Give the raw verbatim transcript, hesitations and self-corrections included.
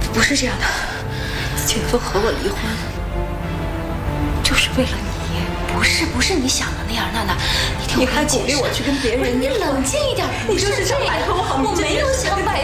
不是这样的，秦风和我离婚，就是为了你。不是，不是你想的那样，娜娜，你听我你还鼓励我去跟别人， 你冷静一点。 你就是想摆脱我好， 我没有想摆